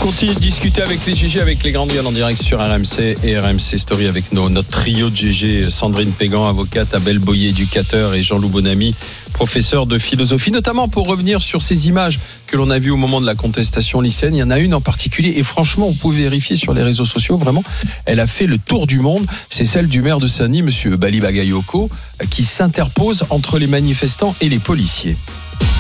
continue de discuter avec les GG, avec les grandes gueules en direct sur RMC et RMC Story avec notre trio de GG, Sandrine Pégan, avocate, Abel Boyer, éducateur, et Jean-Loup Bonamy, professeur de philosophie, notamment pour revenir sur ces images que l'on a vues au moment de la contestation lycéenne. Il y en a une en particulier et franchement, vous pouvez vérifier sur les réseaux sociaux, vraiment, elle a fait le tour du monde. C'est celle du maire de Saint-Denis, monsieur Bali Bagayoko, qui s'interpose entre les manifestants et les policiers.